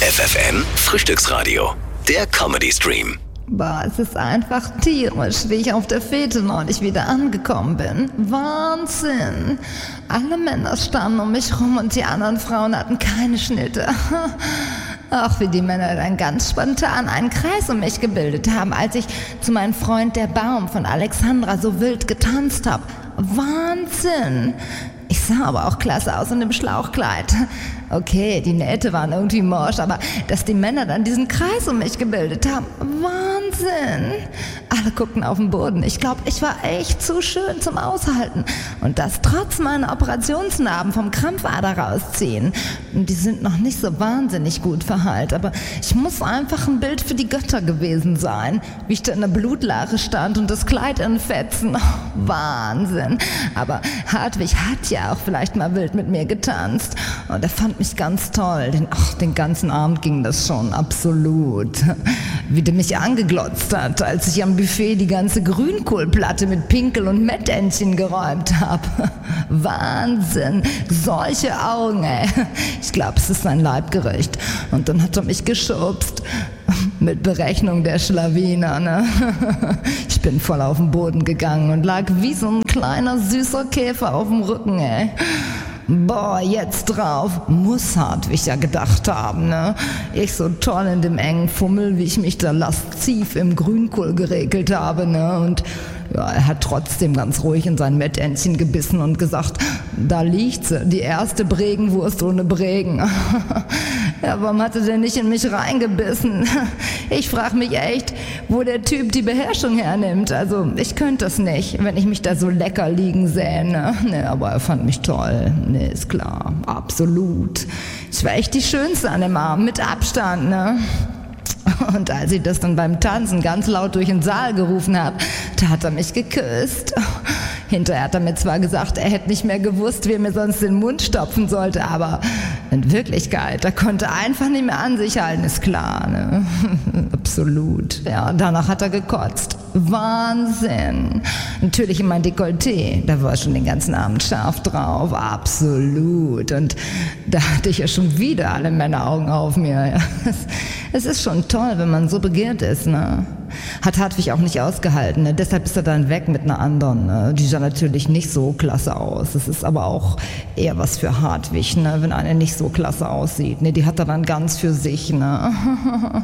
FFN Frühstücksradio, der Comedy-Stream. Boah, es ist einfach tierisch, wie ich auf der Fete neulich wieder angekommen bin. Wahnsinn! Alle Männer standen um mich rum und die anderen Frauen hatten keine Schnitte. Ach, wie die Männer dann ganz spontan einen Kreis um mich gebildet haben, als ich zu meinem Freund der Baum von Alexandra so wild getanzt habe. Wahnsinn! Ich sah aber auch klasse aus in dem Schlauchkleid. Okay, die Nähte waren irgendwie morsch, aber dass die Männer dann diesen Kreis um mich gebildet haben, Wahnsinn! Alle guckten auf den Boden. Ich glaube, ich war echt zu schön zum Aushalten. Und das trotz meiner Operationsnarben vom Krampfader rausziehen. Die sind noch nicht so wahnsinnig gut verheilt, aber ich muss einfach ein Bild für die Götter gewesen sein. Wie ich da in der Blutlache stand und das Kleid in Fetzen. Oh, Wahnsinn! Aber Hartwig hat ja auch vielleicht mal wild mit mir getanzt. Und er fand mich ganz toll. Den ganzen Abend ging das schon, absolut. Wie der mich angeglotzt hat, als ich am Buffet die ganze Grünkohlplatte mit Pinkel und Mettentchen geräumt habe. Wahnsinn, solche Augen, ey. Ich glaube, es ist sein Leibgericht. Und dann hat er mich geschubst. Mit Berechnung der Schlawiner, ne? Ich bin voll auf den Boden gegangen und lag wie so ein kleiner süßer Käfer auf dem Rücken, ey. Boah, jetzt drauf, muss Hartwig ja gedacht haben, ne? Ich so toll in dem engen Fummel, wie ich mich da lasziv im Grünkohl geregelt habe, ne? Und ja, er hat trotzdem ganz ruhig in sein Mettentchen gebissen und gesagt, da liegt sie, die erste Bregenwurst ohne Bregen. Ja, warum hat er denn nicht in mich reingebissen? Ich frage mich echt, wo der Typ die Beherrschung hernimmt. Also ich könnte das nicht, wenn ich mich da so lecker liegen sähe. Ne, aber er fand mich toll. Ne, ist klar, absolut. Ich war echt die Schönste an dem Abend, mit Abstand, ne? Und als ich das dann beim Tanzen ganz laut durch den Saal gerufen habe, da hat er mich geküsst. Hinterher hat er mir zwar gesagt, er hätte nicht mehr gewusst, wie er mir sonst den Mund stopfen sollte, aber in Wirklichkeit, er konnte einfach nicht mehr an sich halten, ist klar, ne? Absolut. Ja, danach hat er gekotzt. Wahnsinn. Natürlich in mein Dekolleté, da war er schon den ganzen Abend scharf drauf, absolut. Und da hatte ich ja schon wieder alle Männeraugen auf mir. Ja. Es ist schon toll, wenn man so begehrt ist, ne? Hat Hartwig auch nicht ausgehalten, ne? Deshalb ist er dann weg mit einer anderen, ne? Die sah natürlich nicht so klasse aus. Das ist aber auch eher was für Hartwig, ne? Wenn eine nicht so klasse aussieht, ne? Die hat er dann ganz für sich, ne?